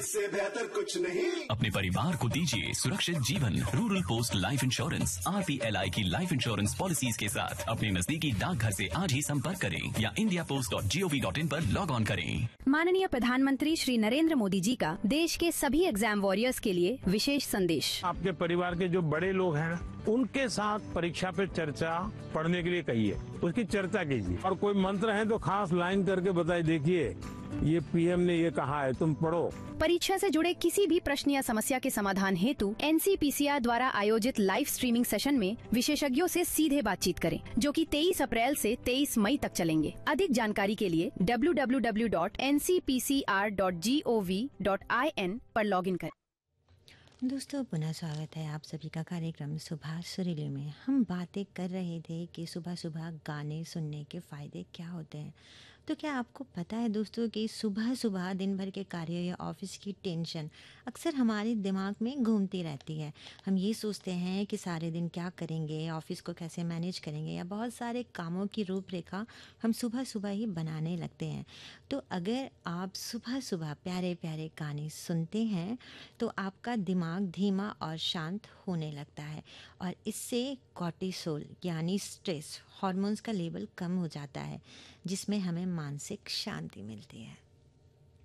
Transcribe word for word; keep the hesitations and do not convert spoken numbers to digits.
इससे बेहतर कुछ नहीं। अपने परिवार को दीजिए सुरक्षित जीवन। Rural post life insurance R P L I की लाइफ इंश्योरेंस पॉलिसीज के साथ अपने नजदीकी डाकघर से आज ही संपर्क करें या India post dot G O V dot in पर लॉग ऑन करें। माननीय प्रधानमंत्री श्री नरेंद्र मोदी जी का देश के सभी एग्जाम वॉरियर्स के लिए विशेष संदेश। आपके परिवार के जो बड़े लोग हैं उनके साथ परीक्षा पे चर्चा पढ़ने के लिए कहिए, उसकी चर्चा कीजिए और कोई मंत्र है तो खास लाइन करके बताइए, देखिए ये पी एम ने ये कहा है, तुम पढ़ो। परीक्षा से जुड़े किसी भी प्रश्न या समस्या के समाधान हेतु N C P C R द्वारा आयोजित लाइव स्ट्रीमिंग सेशन में विशेषज्ञों से सीधे बातचीत करें, जो कि तेईस अप्रैल से तेईस मई तक चलेंगे। अधिक जानकारी के लिए W W W dot N C P C R dot G O V dot I N पर लॉग इन करें। दोस्तों, पुनः स्वागत है आप सभी का कार्यक्रम सुबह सुरीली में। हम बातें कर रहे थे कि सुबह सुबह गाने सुनने के फ़ायदे क्या होते हैं। तो क्या आपको पता है दोस्तों कि सुबह सुबह दिन भर के कार्य या ऑफिस की टेंशन अक्सर हमारे दिमाग में घूमती रहती है। हम ये सोचते हैं कि सारे दिन क्या करेंगे, ऑफिस को कैसे मैनेज करेंगे, या बहुत सारे कामों की रूपरेखा हम सुबह सुबह ही बनाने लगते हैं। तो अगर आप सुबह सुबह प्यारे प्यारे गाने सुनते हैं तो आपका दिमाग धीमा और शांत होने लगता है और इससे कॉर्टिसोल यानी स्ट्रेस हार्मोन्स का लेवल कम हो जाता है, जिसमें हमें मानसिक शांति मिलती है।